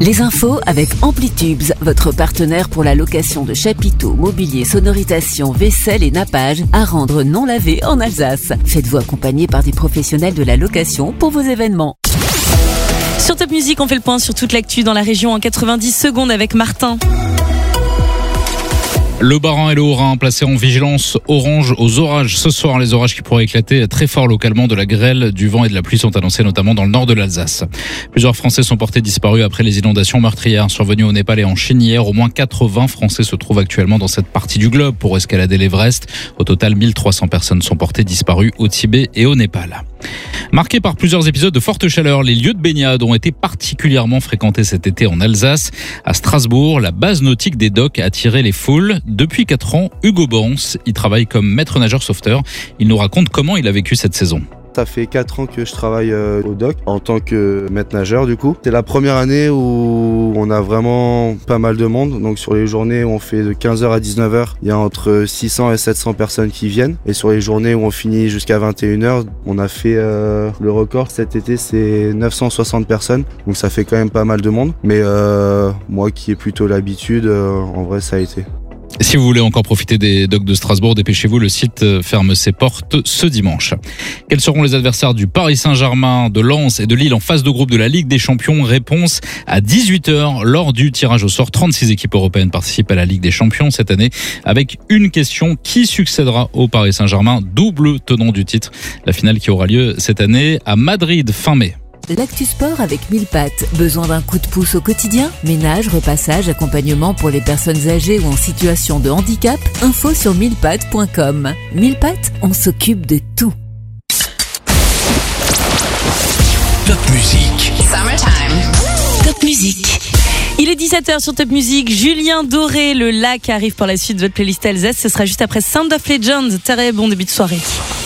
Les infos avec Amplitubes, votre partenaire pour la location de chapiteaux, mobilier, sonorisation, vaisselle et nappage à rendre non lavé en Alsace. Faites-vous accompagner par des professionnels de la location pour vos événements. Sur Top Music, on fait le point sur toute l'actu dans la région en 90 secondes avec Martin. Le Bas-Rhin et le Haut-Rhin placés en vigilance orange aux orages. Ce soir, les orages qui pourraient éclater très fort localement, de la grêle, du vent et de la pluie sont annoncés notamment dans le nord de l'Alsace. Plusieurs Français sont portés disparus après les inondations meurtrières survenues au Népal et en Chine hier. Au moins 80 Français se trouvent actuellement dans cette partie du globe pour escalader l'Everest. Au total, 1300 personnes sont portées disparues au Tibet et au Népal. Marqués par plusieurs épisodes de forte chaleur, les lieux de baignade ont été particulièrement fréquentés cet été en Alsace. À Strasbourg, la base nautique des docks a attiré les foules. Depuis 4 ans, Hugo Borns y travaille comme maître nageur sauveteur. Il nous raconte comment il a vécu cette saison. Ça fait 4 ans que je travaille au dock en tant que maître nageur du coup. C'est la première année où on a vraiment pas mal de monde. Donc sur les journées où on fait de 15h à 19h, il y a entre 600 et 700 personnes qui viennent. Et sur les journées où on finit jusqu'à 21h, on a fait le record cet été, c'est 960 personnes. Donc ça fait quand même pas mal de monde. Mais moi qui ai plutôt l'habitude, en vrai ça a été. Si vous voulez encore profiter des docks de Strasbourg, dépêchez-vous, le site ferme ses portes ce dimanche. Quels seront les adversaires du Paris Saint-Germain, de Lens et de Lille en phase de groupe de la Ligue des Champions? Réponse à 18h lors du tirage au sort. 36 équipes européennes participent à la Ligue des Champions cette année avec une question: qui succédera au Paris Saint-Germain, double tenant du titre? La finale qui aura lieu cette année à Madrid fin mai. L'actu sport avec 1000 pattes. Besoin d'un coup de pouce au quotidien? Ménage, repassage, accompagnement pour les personnes âgées ou en situation de handicap? Info sur 1000pattes.com. 1000 pattes, on s'occupe de tout. Top Music. Summertime. Top Music. Il est 17h sur Top Music. Julien Doré, le lac arrive pour la suite de votre playlist Alsace. Ce sera juste après Sound of Legends. Très bon début de soirée.